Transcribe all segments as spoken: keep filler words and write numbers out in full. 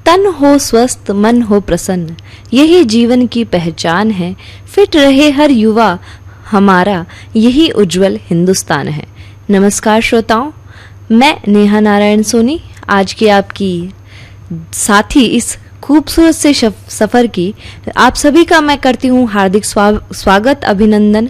तन हो स्वस्थ, मन हो प्रसन्न, यही जीवन की पहचान है। फिट रहे हर युवा, हमारा यही उज्जवल हिंदुस्तान है। नमस्कार श्रोताओं, मैं नेहा नारायण सोनी आज की आपकी साथी इस खूबसूरत से सफ़र की आप सभी का मैं करती हूँ हार्दिक स्वागत, अभिनंदन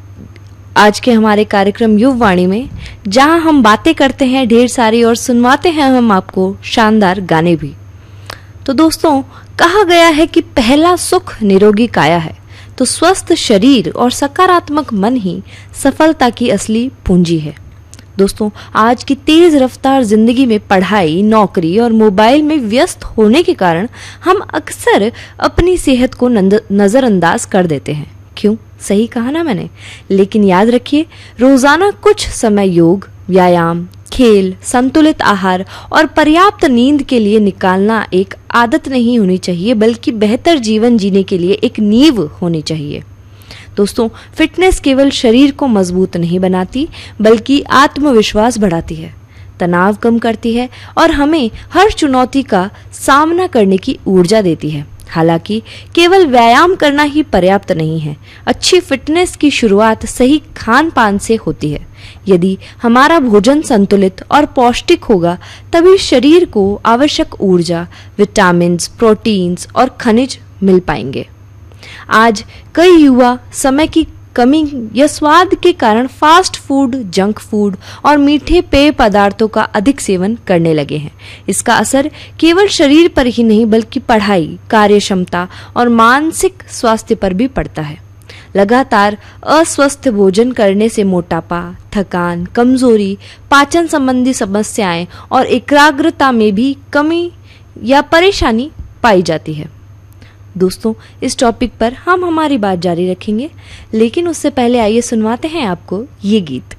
आज के हमारे कार्यक्रम युववाणी में, जहाँ हम बातें करते हैं ढेर सारी और सुनवाते हैं हम आपको शानदार गाने भी। तो दोस्तों, कहा गया है कि पहला सुख निरोगी काया है, तो स्वस्थ शरीर और सकारात्मक मन ही सफलता की असली पूंजी है। दोस्तों, आज की तेज रफ्तार जिंदगी में पढ़ाई, नौकरी और मोबाइल में व्यस्त होने के कारण हम अक्सर अपनी सेहत को नजरअंदाज कर देते हैं। क्यों? सही कहा ना मैंने। लेकिन याद रखिए, रोजाना कुछ समय योग, व्यायाम, खेल, संतुलित आहार और पर्याप्त नींद के लिए निकालना एक आदत नहीं होनी चाहिए, बल्कि बेहतर जीवन जीने के लिए एक नींव होनी चाहिए। दोस्तों, फिटनेस केवल शरीर को मजबूत नहीं बनाती, बल्कि आत्मविश्वास बढ़ाती है, तनाव कम करती है और हमें हर चुनौती का सामना करने की ऊर्जा देती है। हालांकि केवल व्यायाम करना ही पर्याप्त नहीं है। अच्छी फिटनेस की शुरुआत सही खान पान से होती है। यदि हमारा भोजन संतुलित और पौष्टिक होगा, तभी शरीर को आवश्यक ऊर्जा, विटामिन्स, प्रोटीन्स और खनिज मिल पाएंगे। आज कई युवा समय की कमी या स्वाद के कारण फास्ट फूड, जंक फूड और मीठे पेय पदार्थों का अधिक सेवन करने लगे हैं। इसका असर केवल शरीर पर ही नहीं, बल्कि पढ़ाई, कार्य क्षमता और मानसिक स्वास्थ्य पर भी पड़ता है। लगातार अस्वस्थ भोजन करने से मोटापा, थकान, कमजोरी, पाचन संबंधी समस्याएं और एकाग्रता में भी कमी या परेशानी पाई जाती है। दोस्तों, इस टॉपिक पर हम हमारी बात जारी रखेंगे, लेकिन उससे पहले आइए सुनवाते हैं आपको ये गीत।